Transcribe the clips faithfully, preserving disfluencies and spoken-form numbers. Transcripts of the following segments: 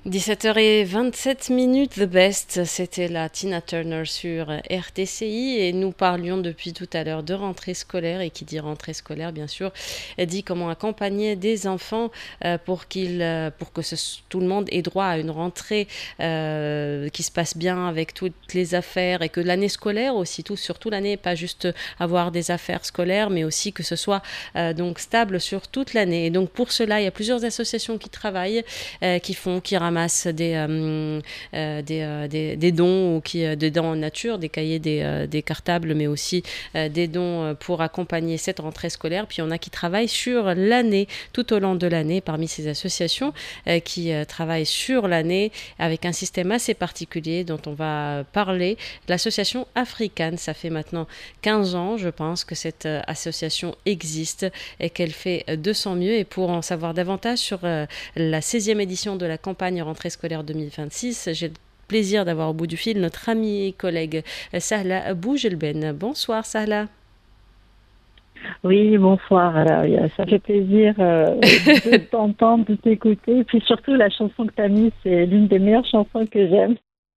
dix-sept heures vingt-sept minutes, The Best, c'était la Tina Turner sur R T C I et nous parlions depuis tout à l'heure de rentrée scolaire et qui dit rentrée scolaire bien sûr dit comment accompagner des enfants euh, pour, qu'ils, euh, pour que ce, tout le monde ait droit à une rentrée euh, qui se passe bien avec toutes les affaires et que l'année scolaire aussi, tout, surtout l'année, pas juste avoir des affaires scolaires mais aussi que ce soit euh, donc stable sur toute l'année. Et donc pour cela il y a plusieurs associations qui travaillent, euh, qui font, qui ramassent des, euh, euh, des, euh, des, des dons ou qui, euh, des dons en nature, des cahiers, des, euh, des cartables, mais aussi euh, des dons pour accompagner cette rentrée scolaire. Puis il y en a qui travaillent sur l'année, tout au long de l'année, parmi ces associations euh, qui euh, travaillent sur l'année avec un système assez particulier dont on va parler. L'association Africane, ça fait maintenant quinze ans, je pense, que cette euh, association existe et qu'elle fait de son mieux. Et pour en savoir davantage sur euh, la seizième édition de la campagne rentrée scolaire deux mille vingt-six. J'ai le plaisir d'avoir au bout du fil notre amie et collègue Sahla Boujelben. Bonsoir Sahla. Oui, bonsoir. Alors, ça fait plaisir euh, de t'entendre, de t'écouter. Et puis surtout, la chanson que tu as mise, c'est l'une des meilleures chansons que j'aime.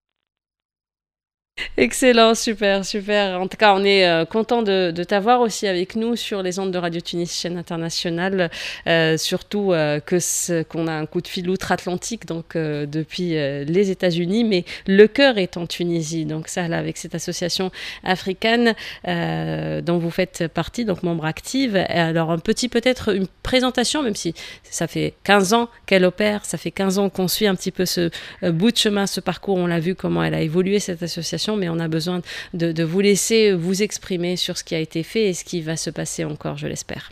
Excellent, super, super. En tout cas, on est euh, content de, de t'avoir aussi avec nous sur les ondes de Radio Tunis, chaîne internationale. Euh, surtout euh, que ce, qu'on a un coup de fil outre-Atlantique, donc euh, depuis euh, les États-Unis, mais le cœur est en Tunisie. Donc ça, là, avec cette association africaine euh, dont vous faites partie, donc membre active. Alors un petit, peut-être une présentation, même si ça fait quinze ans qu'elle opère, ça fait quinze ans qu'on suit un petit peu ce euh, bout de chemin, ce parcours. On l'a vu comment elle a évolué cette association. Mais on a besoin de, de vous laisser vous exprimer sur ce qui a été fait et ce qui va se passer encore, je l'espère.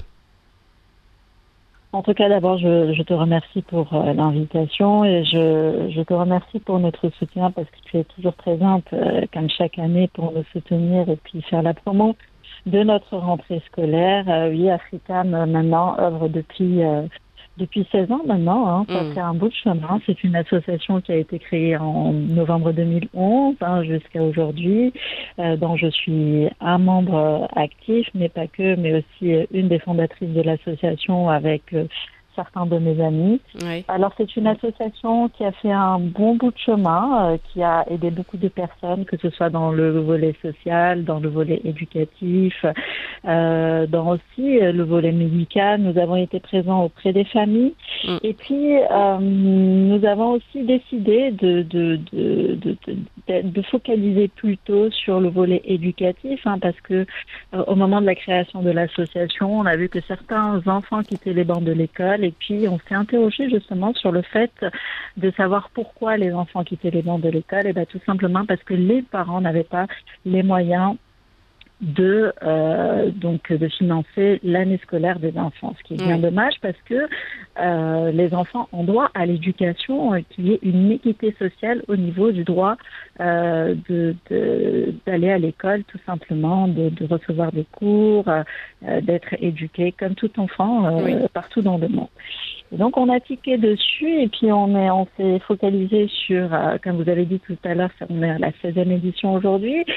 En tout cas, d'abord, je, je te remercie pour euh, l'invitation et je, je te remercie pour notre soutien parce que tu es toujours présente, euh, comme chaque année, pour nous soutenir et puis faire la promo de notre rentrée scolaire. Euh, oui, Africam, euh, maintenant, œuvre depuis... Euh, Depuis seize ans maintenant, hein, ça Mm. fait un bout de chemin. C'est une association qui a été créée en novembre deux mille onze hein, jusqu'à aujourd'hui, euh, dont je suis un membre actif, mais pas que, mais aussi une des fondatrices de l'association avec euh, certains de mes amis. Oui. Alors c'est une association qui a fait un bon bout de chemin, euh, qui a aidé beaucoup de personnes, que ce soit dans le volet social, dans le volet éducatif, euh, dans aussi euh, le volet médical. Nous avons été présents auprès des familles. Mm. Et puis, euh, nous avons aussi décidé de, de, de, de, de, de focaliser plutôt sur le volet éducatif, hein, parce que euh, au moment de la création de l'association, on a vu que certains enfants quittaient les bancs de l'école et puis on s'est interrogé justement sur le fait de savoir pourquoi les enfants quittaient les bancs de l'école. Et bien tout simplement parce que les parents n'avaient pas les moyens de euh, donc de financer l'année scolaire des enfants, ce qui est bien Oui. dommage parce que euh, les enfants ont droit à l'éducation, euh, qu'il y ait une équité sociale au niveau du droit euh, de, de d'aller à l'école tout simplement, de, de recevoir des cours, euh, d'être éduqué comme tout enfant euh, Oui. partout dans le monde. Et donc on a tiqué dessus et puis on est on s'est focalisé sur, euh, comme vous avez dit tout à l'heure, on est à la seizième édition aujourd'hui,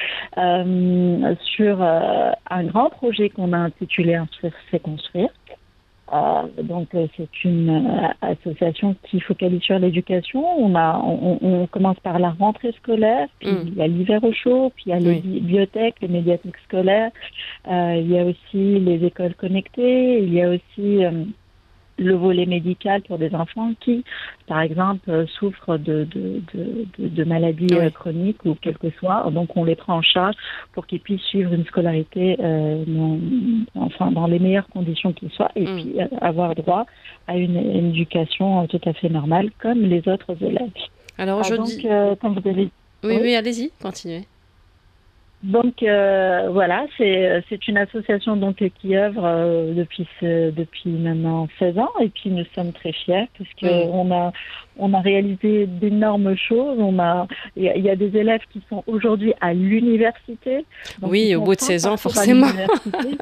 euh, sur euh, un grand projet qu'on a intitulé Instruire, c'est construire. Euh, donc euh, c'est une euh, association qui focalise sur l'éducation. On a, on, on commence par la rentrée scolaire, puis Mm. il y a l'hiver au chaud, puis il y a les Oui. bibliothèques, les médiathèques scolaires. Euh, il y a aussi les écoles connectées. Il y a aussi euh, le volet médical pour des enfants qui, par exemple, euh, souffrent de, de, de, de, de maladies euh, Oui. chroniques ou quel que soit. Donc, on les prend en charge pour qu'ils puissent suivre une scolarité euh, non, enfin, dans les meilleures conditions qui soient et Mm. puis euh, avoir droit à une, une éducation euh, tout à fait normale comme les autres élèves. Alors Ah, donc, aujourd'hui, euh, comme vous avez... oui, Oui. oui, allez-y, continuez. Donc euh, voilà, c'est c'est une association donc qui œuvre euh, depuis ce, depuis maintenant seize ans et puis nous sommes très fiers parce que Mm. on a on a réalisé d'énormes choses. On a il y, a il y a des élèves qui sont aujourd'hui à l'université, donc ils Oui, au font bout de fin de seize ans, parcours à forcément. l'université.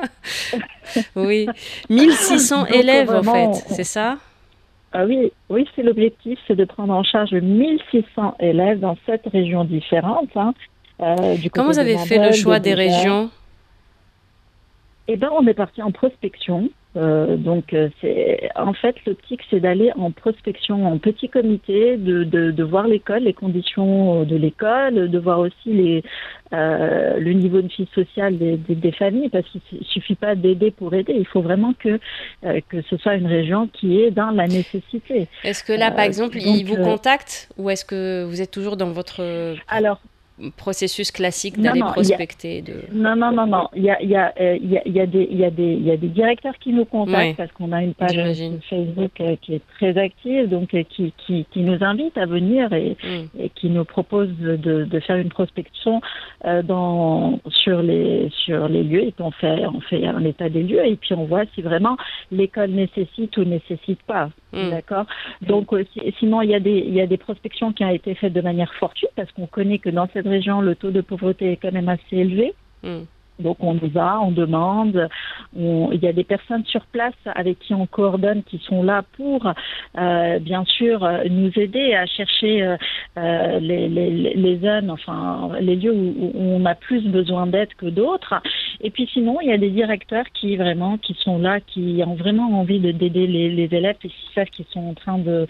Oui. mille six cents Donc euh, élèves, en fait, vraiment, c'est ça? ah oui, oui, c'est l'objectif, c'est de prendre en charge mille six cents élèves dans sept régions différentes, hein, euh, du Comment côté vous de avez fait le Mandel, de choix des Bouger. régions? Eh ben, on est parti en prospection. Euh, donc, euh, c'est en fait l'optique, c'est d'aller en prospection en petit comité, de, de, de voir l'école, les conditions de l'école, de voir aussi les, euh, le niveau de vie sociale des, des, des familles, parce qu'il suffit pas d'aider pour aider. Il faut vraiment que euh, que ce soit une région qui est dans la nécessité. Est-ce que là, par Euh, exemple, donc, ils vous euh, contactent ou est-ce que vous êtes toujours dans votre alors. processus classique Non, d'aller non, il y a, prospecter de... non, non, non, non. Il y a, il y a, euh, il y a, il y a des, il y a des, il y a des directeurs qui nous contactent Ouais, parce qu'on a une page j'imagine. sur Facebook euh, qui est très active, donc euh, qui, qui, qui nous invite à venir et, Mm. et qui nous propose de, de faire une prospection euh, dans sur les sur les lieux. Et puis on fait, on fait un état des lieux et puis on voit si vraiment l'école nécessite ou nécessite pas. Mm. D'accord. Donc euh, si, sinon il y a des il y a des prospections qui ont été faites de manière fortuite parce qu'on connaît que dans cette région le taux de pauvreté est quand même assez élevé. Mm. Donc on y va, on demande, on, il y a des personnes sur place avec qui on coordonne qui sont là pour euh, bien sûr euh, nous aider à chercher euh, euh, les, les, les zones, enfin les lieux où, où on a plus besoin d'aide que d'autres. Et puis sinon il y a des directeurs qui vraiment qui sont là, qui ont vraiment envie de d'aider les, les élèves et qui savent qu'ils sont en train de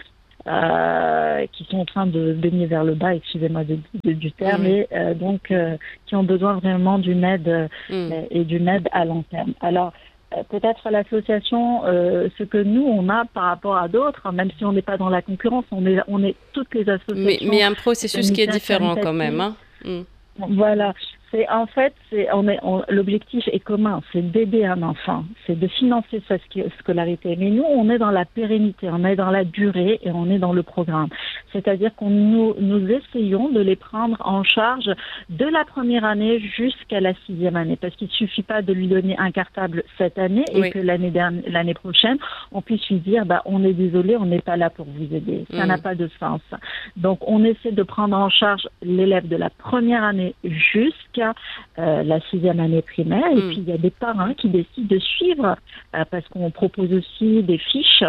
Euh, qui sont en train de baigner vers le bas, excusez-moi de, de, du terme, Mmh. et euh, donc euh, qui ont besoin vraiment d'une aide euh, Mmh. et d'une aide à long terme. Alors euh, peut-être l'association, euh, ce que nous on a par rapport à d'autres, même si on n'est pas dans la concurrence, on est, on est toutes les associations. Mais mais il y a un processus qui est différent quand même, hein. Mmh. Voilà, c'est en fait, c'est on est on, l'objectif est commun, c'est d'aider un enfant, c'est de financer sa scolarité. Mais nous, on est dans la pérennité, on est dans la durée et on est dans le programme. C'est-à-dire qu'on nous nous essayons de les prendre en charge de la première année jusqu'à la sixième année, parce qu'il suffit pas de lui donner un cartable cette année et Oui. que l'année dernière, l'année prochaine, on puisse lui dire, bah on est désolé, on n'est pas là pour vous aider. Ça Mmh. n'a pas de sens. Donc on essaie de prendre en charge l'élève de la première année jusqu'à euh, la sixième année primaire. Et Mm. puis, il y a des parents qui décident de suivre euh, parce qu'on propose aussi des fiches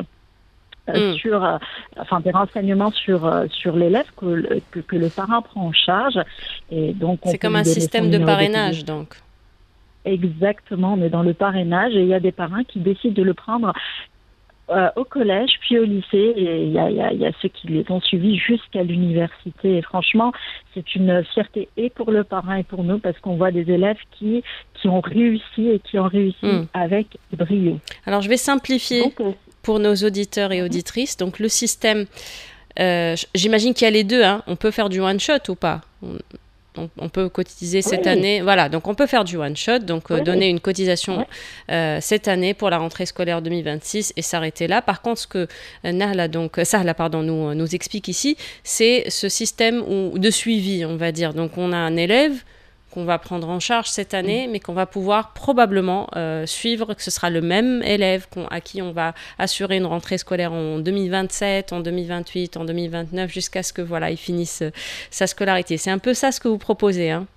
euh, Mm. sur, euh, enfin, des renseignements sur, euh, sur l'élève que, le- que, que le parent prend en charge. Et donc, on C'est peut comme lui un donner son système de numéro parrainage, téléphone. donc. Exactement, on est dans le parrainage et il y a des parents qui décident de le prendre euh, au collège, puis au lycée, et il y a, il y a, il y a ceux qui les ont suivis jusqu'à l'université. Et franchement, c'est une fierté et pour le parent et pour nous, parce qu'on voit des élèves qui, qui ont réussi et qui ont réussi Mm. avec brio. Alors, je vais simplifier Donc, euh, pour nos auditeurs et auditrices. Donc, le système, euh, j'imagine qu'il y a les deux, hein. On peut faire du one-shot ou pas? On, on- on peut cotiser cette Oui. année. Voilà, donc on peut faire du one-shot, donc euh, Oui. donner une cotisation Oui. euh, cette année pour la rentrée scolaire deux mille vingt-six et s'arrêter là. Par contre, ce que euh, Nahla, donc, euh, Sahla, pardon, nous, nous explique ici, c'est ce système où- de suivi, on va dire. Donc, on a un élève qu'on va prendre en charge cette année, mais qu'on va pouvoir probablement euh, suivre, que ce sera le même élève qu'on- à qui on va assurer une rentrée scolaire en deux mille vingt-sept, en deux mille vingt-huit, en deux mille vingt-neuf, jusqu'à ce que voilà, il finisse euh, sa scolarité. C'est un peu ça ce que vous proposez, hein?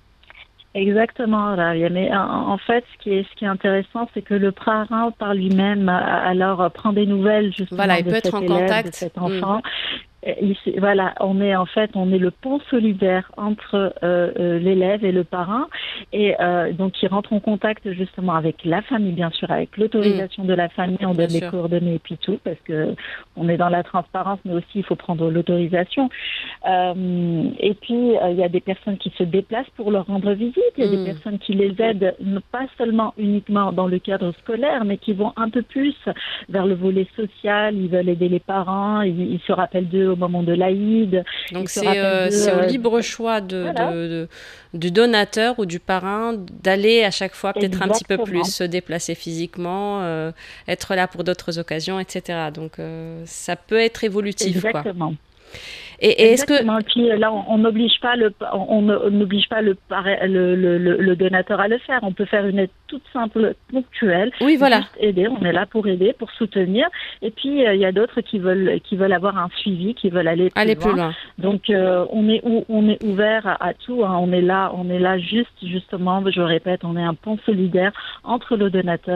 Exactement, Ralia. Mais en, en fait, ce qui est, ce qui est intéressant, c'est que le parent par lui-même, euh, alors euh, prend des nouvelles justement Voilà, il de peut cet être en élève, contact. de cet Mm. enfant. Euh, il s- voilà, on est en fait, on est le pont solidaire entre euh, euh, l'élève et le parent, et euh, donc ils rentrent en contact justement avec la famille, bien sûr, avec l'autorisation de la famille, on Bien donne les sûr. coordonnées et puis tout, parce que on est dans la transparence, mais aussi il faut prendre l'autorisation. Euh, et puis euh, il y a des personnes qui se déplacent pour leur rendre visite, il y a Mm. des personnes qui les aident, non pas seulement uniquement dans le cadre scolaire, mais qui vont un peu plus vers le volet social, ils veulent aider les parents, ils, ils se rappellent d'eux au moment de l'Aïd. Donc ils se c'est rappellent euh, d'eux, c'est au euh, libre choix de, voilà. de- de- du donateur ou du parrain d'aller à chaque fois peut-être un petit peu Exactement. plus, se déplacer physiquement, euh, être là pour d'autres occasions, et cetera. Donc euh, ça peut être évolutif, quoi. Exactement. Et, et est-ce que... Exactement. Et puis là, on on n'oblige pas le, on ne- on n'oblige pas le, parra- le, le, le, le donateur à le faire. On peut faire une aide toute simple, ponctuelle. Oui, voilà. Juste aider. On est là pour aider, pour soutenir. Et puis euh, il y a d'autres qui veulent, qui veulent avoir un suivi, qui veulent aller plus Aller loin. plus loin. Donc euh, on est ou- on est ouvert à, à tout. Hein. On est là, on est là juste justement. Je répète, on est un pont solidaire entre le donateur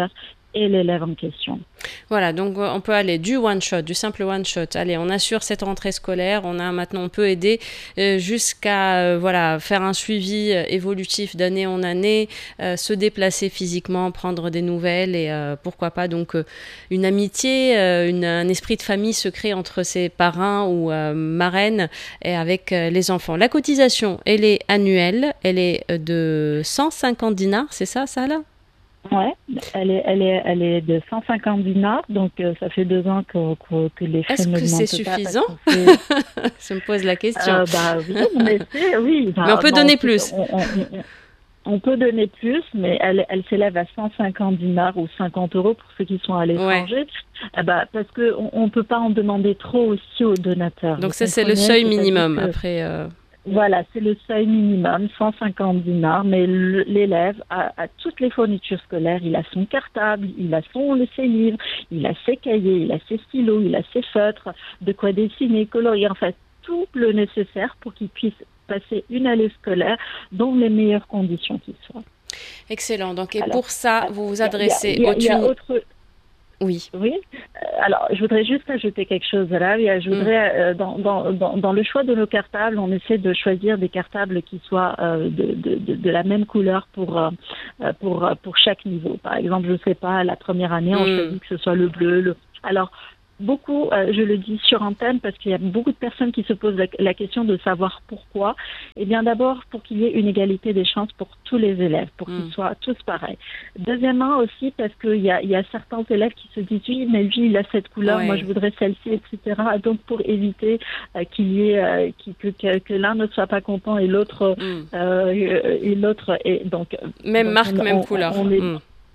et l'élève en question. Voilà, donc on peut aller du one-shot, du simple one-shot. Allez, on assure cette rentrée scolaire, on a maintenant, on peut aider euh, jusqu'à euh, voilà, faire un suivi euh, évolutif d'année en année, euh, se déplacer physiquement, prendre des nouvelles et euh, pourquoi pas donc euh, une amitié, euh, une, un esprit de famille se crée entre ses parrains ou euh, marraines et avec euh, les enfants. La cotisation, elle est annuelle, elle est de cent cinquante dinars, c'est ça, ça là? Ouais, elle est, elle est, elle est de cent cinquante dinars, donc euh, ça fait deux ans que, que, que les frais Est-ce ne que c'est augmentent pas. suffisant? Fait... Je me pose la question. Euh, bah oui, mais c'est, oui. Mais on Bah, peut non, donner plus. On, on, on, on peut donner plus, mais elle, elle s'élève à cent cinquante dinars ou cinquante euros pour ceux qui sont à l'étranger. Ouais. Euh, bah, parce qu'on ne peut pas en demander trop aussi aux donateurs. Donc ça, c'est le seuil minimum. Que... Après... Euh... Voilà, c'est le seuil minimum, cent cinquante dinars, mais l'élève a, a toutes les fournitures scolaires, il a son cartable, il a son, ses livres, il a ses cahiers, il a ses stylos, il a ses feutres, de quoi dessiner, colorier, en fait, tout le nécessaire pour qu'il puisse passer une année scolaire dans les meilleures conditions qui soient. Excellent, donc et alors, pour ça, vous vous adressez il y a, au il y a, il y a autre... Oui. Oui. Alors, je voudrais juste ajouter quelque chose là. Je voudrais, mm. euh, dans, dans, dans, dans le choix de nos cartables, on essaie de choisir des cartables qui soient euh, de, de, de, de la même couleur pour, euh, pour, pour chaque niveau. Par exemple, je ne sais pas, la première année, on mm. choisit que ce soit le bleu. Le... Alors, beaucoup, euh, je le dis sur antenne parce qu'il y a beaucoup de personnes qui se posent la, la question de savoir pourquoi. Eh bien, d'abord, pour qu'il y ait une égalité des chances pour tous les élèves, pour mm. qu'ils soient tous pareils. Deuxièmement aussi, parce qu'il y a, y a certains élèves qui se disent, oui, mais lui, il a cette couleur, ouais. moi, je voudrais celle-ci, et cetera. Donc, pour éviter euh, qu'il y ait, euh, que, que, que l'un ne soit pas content et l'autre, mm. euh, et l'autre est donc. Même donc, marque, on, même on, couleur. On est, mm.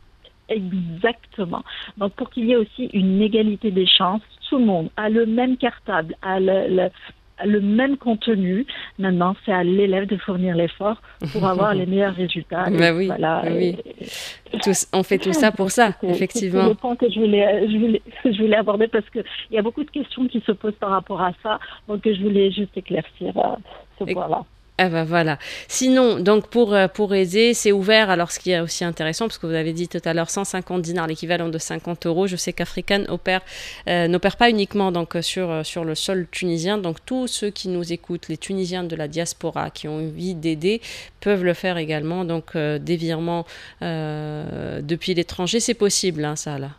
Exactement. Donc, pour qu'il y ait aussi une égalité des chances, tout le monde a le même cartable, a le, le, le même contenu. Maintenant, c'est à l'élève de fournir l'effort pour avoir les meilleurs résultats. Bah oui, voilà. oui. Et... Tous, on fait tout ça pour ça, effectivement. C'est le point que je voulais, je voulais, je voulais aborder parce qu'il y a beaucoup de questions qui se posent par rapport à ça. Donc, je voulais juste éclaircir euh, ce Et... point-là. Ah ben voilà. Sinon, donc pour, pour aider, c'est ouvert. Alors, ce qui est aussi intéressant, parce que vous avez dit tout à l'heure cent cinquante dinars, l'équivalent de cinquante euros. Je sais qu'African opère, euh, n'opère pas uniquement donc, sur, sur le sol tunisien. Donc, tous ceux qui nous écoutent, les Tunisiens de la diaspora qui ont envie d'aider, peuvent le faire également. Donc, euh, des virements euh, depuis l'étranger, c'est possible, hein, ça, là.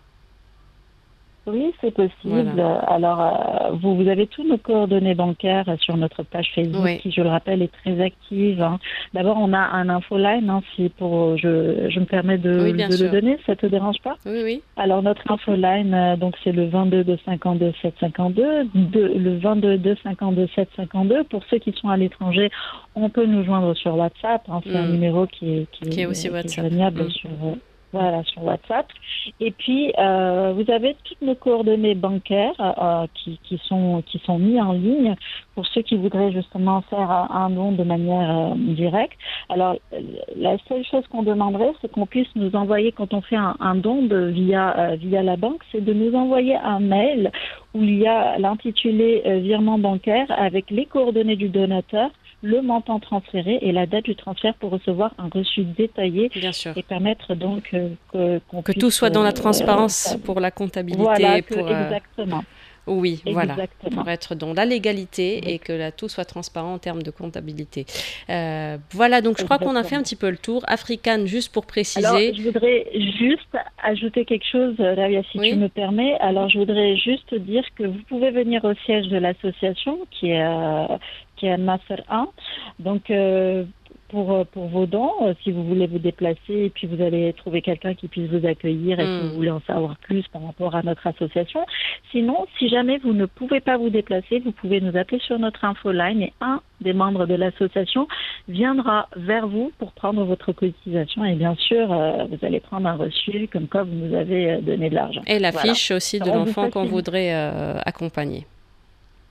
Oui, c'est possible. Voilà. Alors, euh, vous, vous avez tous nos coordonnées bancaires sur notre page Facebook, oui. qui, je le rappelle, est très active. Hein. D'abord, on a un infoline, hein, si pour, je, je me permets de, oui, de le donner, ça te dérange pas? Oui, oui. Alors, notre infoline, euh, donc c'est le vingt-deux deux cinquante-deux sept cinquante-deux, de, le vingt-deux deux cinquante-deux sept cinquante-deux. Pour ceux qui sont à l'étranger, on peut nous joindre sur WhatsApp. Hein, c'est mm. un numéro qui est, qui, qui est aussi qui WhatsApp. Est joignable mm. sur... Voilà, sur WhatsApp. Et puis, euh, vous avez toutes nos coordonnées bancaires euh, qui, qui, sont, qui sont mises en ligne pour ceux qui voudraient justement faire un don de manière euh, directe. Alors, la seule chose qu'on demanderait, c'est qu'on puisse nous envoyer, quand on fait un, un don de, via, euh, via la banque, c'est de nous envoyer un mail où il y a l'intitulé euh, virement bancaire avec les coordonnées du donateur, le montant transféré et la date du transfert pour recevoir un reçu détaillé. Bien sûr. Et permettre donc euh, que, qu'on que puisse, tout soit dans la transparence euh, pour la comptabilité. Voilà, que, pour, euh... exactement. Oui, Exactement. voilà, pour être dans la légalité oui. et que là, tout soit transparent en termes de comptabilité. Euh, voilà, donc je Exactement. crois qu'on a fait un petit peu le tour. African, juste pour préciser. Alors, je voudrais juste ajouter quelque chose, Rabia, si oui. tu me permets. Alors, je voudrais juste dire que vous pouvez venir au siège de l'association qui est, euh, qui est à Nasser un. Donc, euh, Pour, pour vos dons, euh, si vous voulez vous déplacer et puis vous allez trouver quelqu'un qui puisse vous accueillir et mm. si vous voulez en savoir plus par rapport à notre association. Sinon, si jamais vous ne pouvez pas vous déplacer, vous pouvez nous appeler sur notre infoline et un des membres de l'association viendra vers vous pour prendre votre cotisation et bien sûr, euh, vous allez prendre un reçu comme quoi vous nous avez donné de l'argent. Et la voilà. fiche aussi de l'enfant qu'on voudrait euh, accompagner.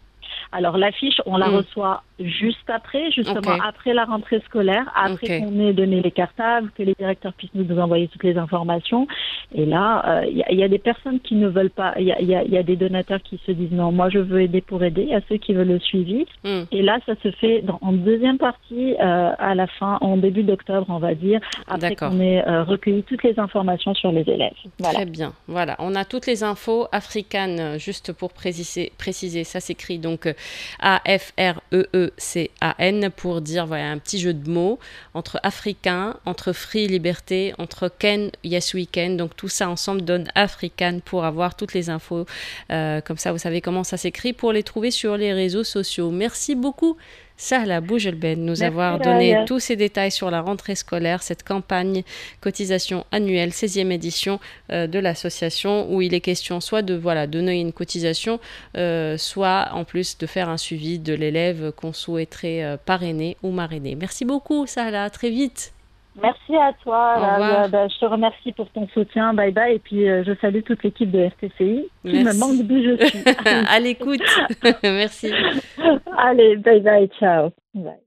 Alors l'affiche, on la Mm. reçoit juste après, justement Ok. après la rentrée scolaire, après Ok. qu'on ait donné les cartables, que les directeurs puissent nous envoyer toutes les informations. Et là, il euh, y, y a des personnes qui ne veulent pas, il y a, y, a, y a des donateurs qui se disent non, moi je veux aider pour aider, il y a ceux qui veulent le suivi. Mm. Et là, ça se fait dans, en deuxième partie, euh, à la fin, en début d'octobre, on va dire, après D'accord. qu'on ait euh, recueilli toutes les informations sur les élèves. Voilà. Très bien. Voilà, on a toutes les infos. African, euh, juste pour préciser, préciser ça s'écrit donc euh, A F R E E C A N pour dire, voilà, un petit jeu de mots entre africain, entre free, liberté, entre Ken, yes we can. Donc tout ça ensemble donne African pour avoir toutes les infos. Euh, comme ça, vous savez comment ça s'écrit pour les trouver sur les réseaux sociaux. Merci beaucoup, Sahla Boujelben, nous Merci, avoir donné Raya. tous ces détails sur la rentrée scolaire, cette campagne cotisation annuelle, seizième édition euh, de l'association, où il est question soit de voilà, donner une cotisation, euh, soit en plus de faire un suivi de l'élève qu'on souhaiterait euh, parrainer ou marrainer. Merci beaucoup, Sahla, à très vite. Merci à toi. Au Là, revoir. là, bah, je te remercie pour ton soutien. Bye bye. Et puis, euh, je salue toute l'équipe de R T C I qui me manque Merci. d'où je suis. À l'écoute. Merci. Allez, bye bye. Ciao. Bye.